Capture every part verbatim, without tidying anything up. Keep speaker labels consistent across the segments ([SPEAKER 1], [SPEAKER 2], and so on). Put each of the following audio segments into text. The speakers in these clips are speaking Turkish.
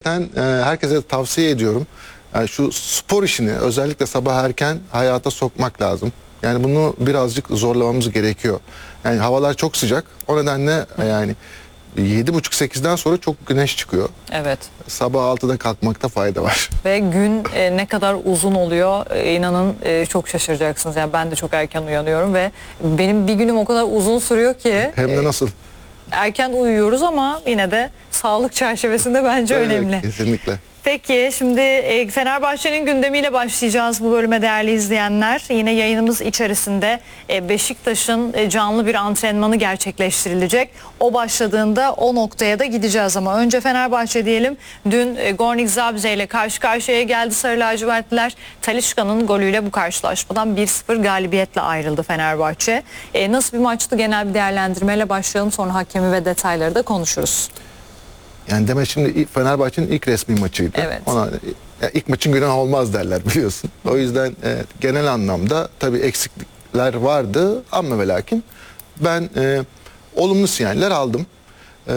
[SPEAKER 1] hakikaten e, herkese de tavsiye ediyorum. Yani şu spor işini özellikle sabah erken hayata sokmak lazım. Yani bunu birazcık zorlamamız gerekiyor. Yani havalar çok sıcak. O nedenle e, yani yedi buçuk sekizden sonra çok güneş çıkıyor.
[SPEAKER 2] Evet.
[SPEAKER 1] Sabah altıda kalkmakta fayda var.
[SPEAKER 2] Ve gün e, ne kadar uzun oluyor e, inanın e, çok şaşıracaksınız. Yani ben de çok erken uyanıyorum ve benim bir günüm o kadar uzun sürüyor ki.
[SPEAKER 1] Hem de
[SPEAKER 2] e,
[SPEAKER 1] nasıl?
[SPEAKER 2] Erken uyuyoruz ama yine de sağlık çerçevesinde bence
[SPEAKER 1] Evet,
[SPEAKER 2] önemli.
[SPEAKER 1] kesinlikle.
[SPEAKER 2] Peki şimdi e, Fenerbahçe'nin gündemiyle başlayacağız bu bölüme değerli izleyenler. Yine yayınımız içerisinde e, Beşiktaş'ın e, canlı bir antrenmanı gerçekleştirilecek. O başladığında o noktaya da gideceğiz ama önce Fenerbahçe diyelim. Dün e, Gornik Zabrze ile karşı karşıya geldi Sarı Lacivertliler. Talisca'nın golüyle bu karşılaşmadan bir sıfır galibiyetle ayrıldı Fenerbahçe. E, nasıl bir maçtı, genel bir değerlendirmeyle başlayalım, sonra hakemi ve detayları da konuşuruz.
[SPEAKER 1] Yani demek şimdi Fenerbahçe'nin ilk resmi maçıydı.
[SPEAKER 2] Evet.
[SPEAKER 1] Ona ya ilk maçın günahı olmaz derler biliyorsun. O yüzden e, genel anlamda tabii eksiklikler vardı ama ve lakin ben e, olumlu sinyaller aldım. E,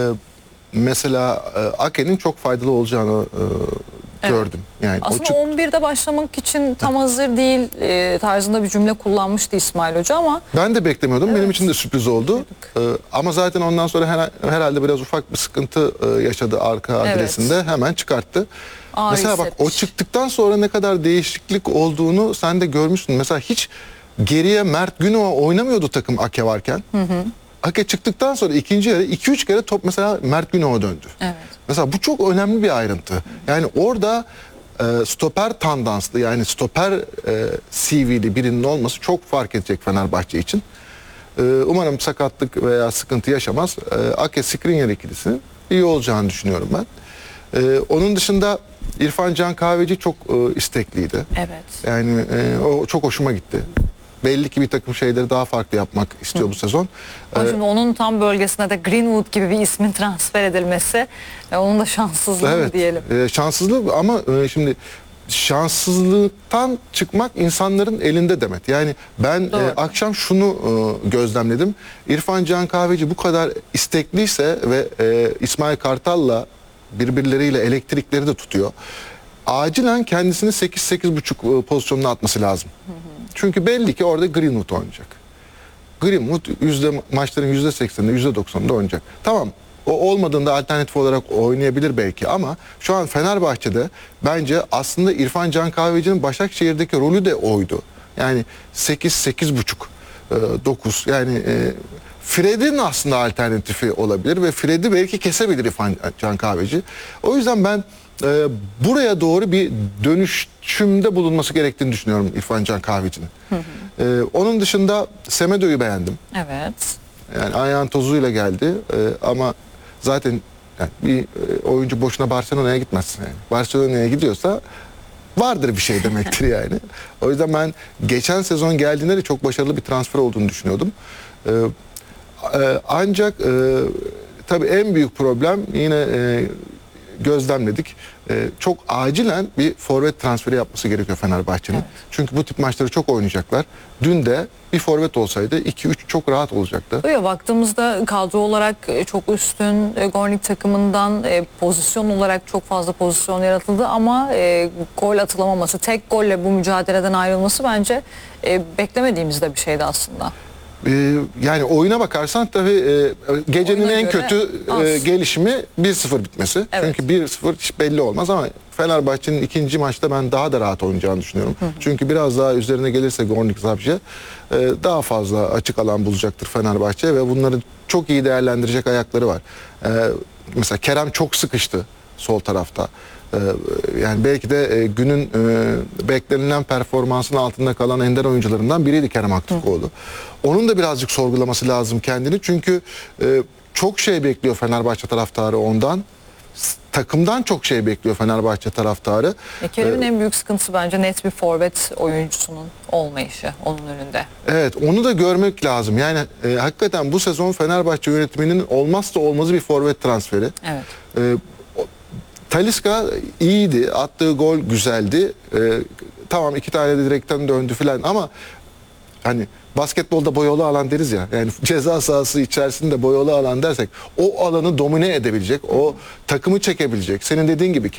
[SPEAKER 1] mesela e, Ake'nin çok faydalı olacağını e,
[SPEAKER 2] Evet.
[SPEAKER 1] gördüm. Yani
[SPEAKER 2] Aslında
[SPEAKER 1] o çık-
[SPEAKER 2] on birde başlamak için tam hazır değil e, tarzında bir cümle kullanmıştı İsmail Hoca ama
[SPEAKER 1] ben de beklemiyordum.
[SPEAKER 2] Evet.
[SPEAKER 1] Benim için de sürpriz oldu. Ee, ama zaten ondan sonra her- herhalde biraz ufak bir sıkıntı e, yaşadı arka
[SPEAKER 2] Evet.
[SPEAKER 1] adresinde. Hemen çıkarttı.
[SPEAKER 2] Ağrı
[SPEAKER 1] Mesela bak o
[SPEAKER 2] hissetmiş.
[SPEAKER 1] çıktıktan sonra ne kadar değişiklik olduğunu sen de görmüşsün. Mesela hiç geriye Mert Günok'a oynamıyordu takım Ake varken. Hı hı. Ake çıktıktan sonra ikinci yarı iki üç kere top mesela Mert Günok'a döndü.
[SPEAKER 2] Evet.
[SPEAKER 1] Mesela bu çok önemli bir ayrıntı. Yani orada e, stoper tandanslı, yani stoper e, C V'li birinin olması çok fark edecek Fenerbahçe için. E, umarım sakatlık veya sıkıntı yaşamaz. E, Ake Skriniar ikilisinin iyi olacağını düşünüyorum ben. E, onun dışında İrfan Can Kahveci çok e, istekliydi.
[SPEAKER 2] evet.
[SPEAKER 1] Yani e, o çok hoşuma gitti. Belli ki bir takım şeyleri daha farklı yapmak istiyor bu sezon.
[SPEAKER 2] Ama
[SPEAKER 1] E,
[SPEAKER 2] şimdi onun tam bölgesine de Greenwood gibi bir ismin transfer edilmesi ve onun da şanssızlığı
[SPEAKER 1] Evet,
[SPEAKER 2] diyelim.
[SPEAKER 1] e, şanssızlık ama e, şimdi şanssızlıktan çıkmak insanların elinde demek. Yani ben e,
[SPEAKER 2] Doğru.
[SPEAKER 1] akşam şunu e, gözlemledim. İrfan Can Kahveci bu kadar istekliyse ve e, İsmail Kartal'la birbirleriyle elektrikleri de tutuyor. Acilen kendisini sekiz sekiz buçuk e, pozisyonuna atması lazım. Hı hı. Çünkü belli ki orada Greenwood oynayacak. Greenwood yüzde, maçların yüzde sekseninde, yüzde doksanında oynayacak. Tamam, o olmadığında alternatif olarak oynayabilir belki ama şu an Fenerbahçe'de bence aslında İrfan Can Kahveci'nin Başakşehir'deki rolü de oydu. Yani sekiz sekiz buçuk, dokuz, yani e, Fred'in aslında alternatifi olabilir ve Fred'i belki kesebilir İrfan Can Kahveci. O yüzden ben e, buraya doğru bir dönüşümde bulunması gerektiğini düşünüyorum İrfan Can Kahveci'nin. E, onun dışında Semedo'yu beğendim.
[SPEAKER 2] Evet.
[SPEAKER 1] Yani ayağın tozuyla geldi e, ama zaten yani bir e, oyuncu boşuna Barcelona'ya gitmez. Yani. Barcelona'ya gidiyorsa vardır bir şey demektir yani. O yüzden ben geçen sezon geldiğinde de çok başarılı bir transfer olduğunu düşünüyordum. E, e, ancak e, tabii en büyük problem yine e, gözlemledik. E, çok acilen bir forvet transferi yapması gerekiyor Fenerbahçe'nin.
[SPEAKER 2] Evet.
[SPEAKER 1] Çünkü bu tip maçları çok oynayacaklar. Dün de bir forvet olsaydı iki üç çok rahat olacaktı.
[SPEAKER 2] Böyle baktığımızda kadro olarak e, çok üstün e, Gornik takımından e, pozisyon olarak çok fazla pozisyon yaratıldı ama e, gol atılamaması, tek golle bu mücadeleden ayrılması bence e, beklemediğimiz de bir şeydi aslında.
[SPEAKER 1] Ee, yani oyuna bakarsan tabii e, gecenin
[SPEAKER 2] Oyuna
[SPEAKER 1] en
[SPEAKER 2] göre
[SPEAKER 1] kötü
[SPEAKER 2] az.
[SPEAKER 1] e, gelişimi bir sıfır bitmesi.
[SPEAKER 2] Evet.
[SPEAKER 1] Çünkü bir sıfır hiç belli olmaz ama Fenerbahçe'nin ikinci maçta ben daha da rahat oynayacağını düşünüyorum. Hı hı. Çünkü biraz daha üzerine gelirse Gornik Zabrze e, daha fazla açık alan bulacaktır Fenerbahçe ve bunları çok iyi değerlendirecek ayakları var. E, mesela Kerem çok sıkıştı sol tarafta. Ee, yani belki de e, günün e, beklenilen performansının altında kalan ender oyuncularından biriydi Kerem Aktürkoğlu. Onun da birazcık sorgulaması lazım kendini. Çünkü e, çok şey bekliyor Fenerbahçe taraftarı ondan. S- Takımdan çok şey bekliyor Fenerbahçe taraftarı.
[SPEAKER 2] E, Kerem'in
[SPEAKER 1] Ee,
[SPEAKER 2] en büyük sıkıntısı bence net bir forvet oyuncusunun olmayışı onun önünde.
[SPEAKER 1] Evet, onu da görmek lazım. Yani e, hakikaten bu sezon Fenerbahçe yönetiminin olmazsa olmazı bir forvet transferi.
[SPEAKER 2] Evet.
[SPEAKER 1] E, Talisca iyiydi. Attığı gol güzeldi. Ee, tamam iki tane de direkten döndü filan ama hani basketbolda boyalı alan deriz ya. Yani ceza sahası içerisinde boyalı alan dersek o alanı domine edebilecek, o takımı çekebilecek. Senin dediğin gibi